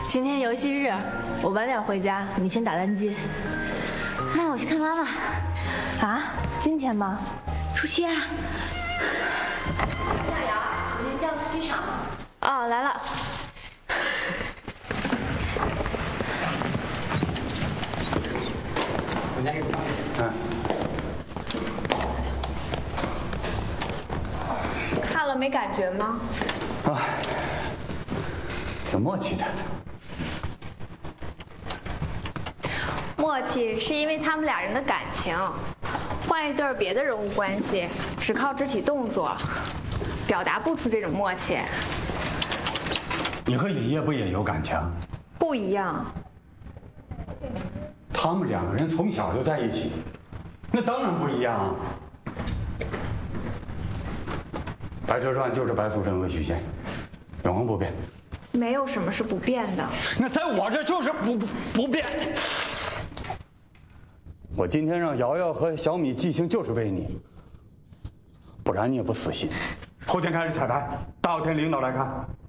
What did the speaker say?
今天游戏日，我晚点回家，你先打单机。 那我去看妈妈。 啊？今天吗？ 初七啊。 夏瑶，今天叫去机场了。哦，来了。 参加一个吧。 看了没感觉吗？ 啊，挺默契的。 默契是因为他们俩人的感情，换一对别的人物关系，只靠肢体动作，表达不出这种默契。 你和尹烨不也有感情？ 不一样。 他们两个人从小就在一起，那当然不一样啊。白蛇传就是白素贞和许仙，永恒不变。 没有什么是不变的。 那在我这就是不变。我今天让瑶瑶和小米记性就是为你，不然你也不死心。后天开始彩排，大后天领导来看。